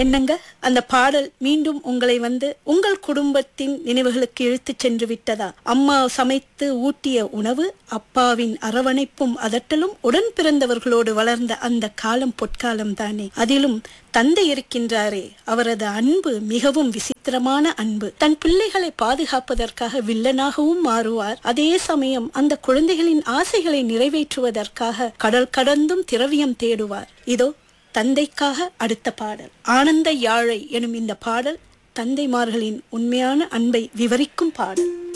என்னங்க அந்த பாடல் மீண்டும் உங்களை உங்கள் குடும்பத்தின் நினைவுகளுக்கு இழுத்துச் சென்று விட்டதா? அம்மா சமைத்து ஊட்டிய உணவு, அப்பாவின் அரவணைப்பும் அதட்டலும், உடன் பிறந்தவர்களோடு வளர்ந்த அந்த காலம் பொற்காலம் தானே. அதிலும் தந்தை இருக்கின்றாரே, அவரது அன்பு மிகவும் விசித்திரமான அன்பு. தன் பிள்ளைகளை பாதுகாப்பதற்காக வில்லனாகவும் மாறுவார். அதே சமயம் அந்த குழந்தைகளின் ஆசைகளை நிறைவேற்றுவதற்காக கடல் கடந்தும் திரவியம் தேடுவார். இதோ தந்தைக்காக அடுத்த பாடல். ஆனந்த யாழை எனும் இந்த பாடல் தந்தைமார்களின் உண்மையான அன்பை விவரிக்கும் பாடல்.